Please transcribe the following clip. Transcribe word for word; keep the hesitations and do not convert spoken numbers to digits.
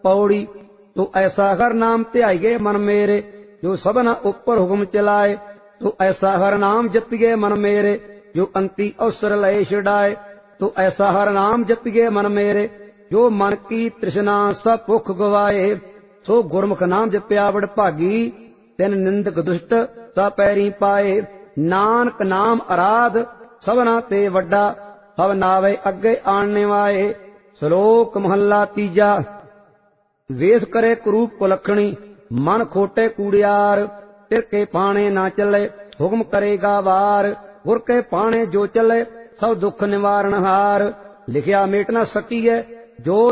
पौड़ी। तू ऐसा हर नाम ध्याइए मन मेरे, जो सबना उपर हुक्म चलाए। तू ऐसा हर नाम जपिए मन मेरे, जो अंति अवसर लय छुड़ाए। तू ऐसा हर नाम जपिए मन मेरे, जो मन की तृष्णा सब भुख गवाए। सो गुरमुख नाम जप्या बड़ भागी, तिन निंदक दुष्ट सा पैरी पाए। नानक नाम अराध सबना ते वड्डा, हव नावे अगे आणने वाए। श्लोक महला तीजा। वेश करे कुरूप कुलखणी, मन खोटे कूड़ियार। तिर के पाने ना चले, हुक्म करेगा वार। गुर के पाने जो चले, सब दुख निवारण हार। लिखिया मेट ना सकीए, जो